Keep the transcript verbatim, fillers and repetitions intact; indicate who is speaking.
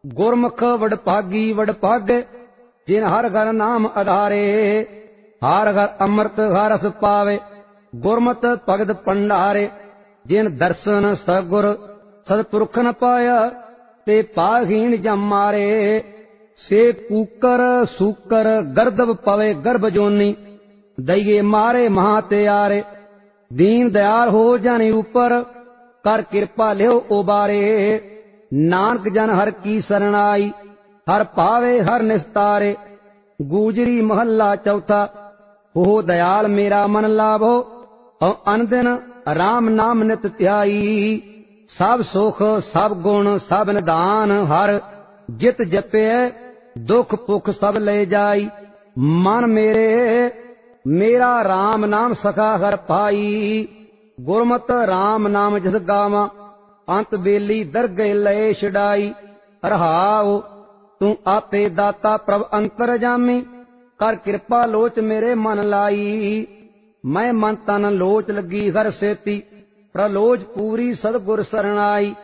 Speaker 1: गुरमुख वडभागी वडभागे जिन हर घर नाम आधारे। हर घर अमृत हरस पावे गुरमत भगत भंडारे। जिन दर्शन सतगुर सतपुरख न पाया ते पाहीन जम मारे। से कूकर सूकर गर्दब पवे गर्भ जोनी दईए मारे महा त्यारे। दीन दयाल हो जाने ऊपर कर कृपा लियो उबारे। नानक जन हर की शरणाई हर पावे हर निस्तारे। गूजरी महला चौथा हो दयाल मेरा मन लाभो और अनदिन राम नाम नित ध्याई। सब सुख सब गुण सब निदान हर जित जपे दुख पुख सब ले जाई। मन मेरे मेरा राम नाम सखा हर पाई। गुरमत राम नाम जिस गावा अंत बेली दरगे लय छड़ाई। रहाओ तू आपे दाता प्रभ अंतर जामी कर कृपा लोच मेरे मन लाई। मैं मन तन लोच लगी हर सेती प्रलोच पूरी सदगुर सरणाई।